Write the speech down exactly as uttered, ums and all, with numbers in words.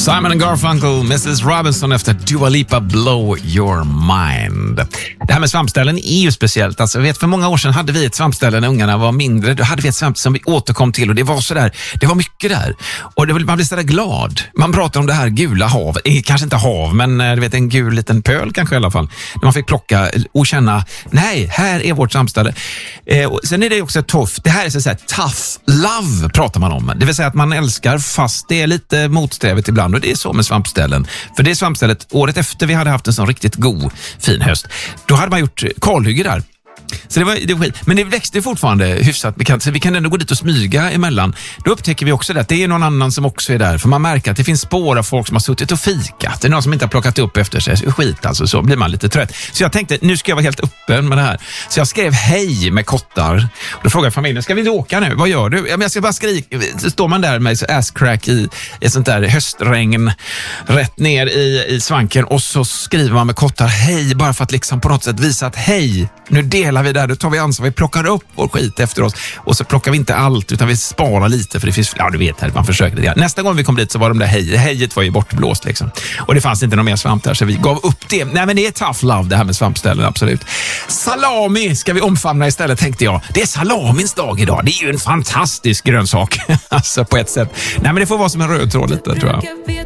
Simon and Garfunkel, missus Robinson efter Dua Lipa, Blow Your Mind. Det här med svampställen är ju speciellt. Alltså, jag vet, för många år sedan hade vi ett svampställe när ungarna var mindre. Då hade vi ett svampställe som vi återkom till och det var så där, det var mycket där. Och det, man blir så där glad. Man pratar om det här gula havet, eh, kanske inte hav, men du vet, en gul liten pöl kanske i alla fall. När man fick plocka och känna, nej, här är vårt svampställe. Eh, och sen är det också tufft. Det här är så att tough love pratar man om. Det vill säga att man älskar fast det är lite motsträvigt ibland, och det är så med svampställen. För det svampstället, året efter vi hade haft en sån riktigt god, fin höst, då hade man gjort kalhygge där. Så det var, det var skit. Men det växte fortfarande hyfsat bekant, så vi kan ändå gå dit och smyga emellan. Då upptäcker vi också det att det är någon annan som också är där. För man märker att det finns spår av folk som har suttit och fikat. Det är någon som inte har plockat upp efter sig. Skit alltså, så blir man lite trött. Så jag tänkte, nu ska jag vara helt öppen med det här. Så jag skrev hej med kottar. Och då frågade familjen, ska vi inte åka nu? Vad gör du? Ja, men jag ska bara skrika. Så står man där med så asscrack i ett sånt där höstregn rätt ner i, i svanken. Och så skriver man med kottar hej, bara för att liksom på något sätt visa att hej, nu delar vi där, då tar vi ansvar, vi plockar upp vår skit efter oss och så plockar vi inte allt utan vi sparar lite, för det finns, ja du vet här, man försöker det. Nästa gång vi kom dit så var de där hej, hejet var ju bortblåst liksom. Och det fanns inte någon mer svamp där så vi gav upp det. Nej, men det är tough love det här med svampställen, absolut. Salami ska vi omfamna istället, tänkte jag. Det är salamins dag idag, det är ju en fantastisk grönsak alltså på ett sätt. Nej, men det får vara som en röd tråd lite, tror jag.